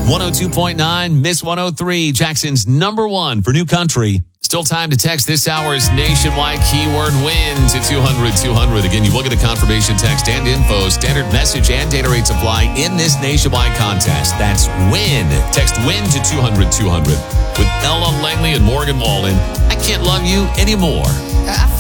102.9, Miss 103, Jackson's number one for new country. Still time to text this hour's nationwide keyword WIN to 200-200. Again, you will get a confirmation text and info. Standard message and data rates apply in this nationwide contest. That's WIN. Text WIN to 200-200. With Ella Langley and Morgan Wallen, I Can't Love You Anymore.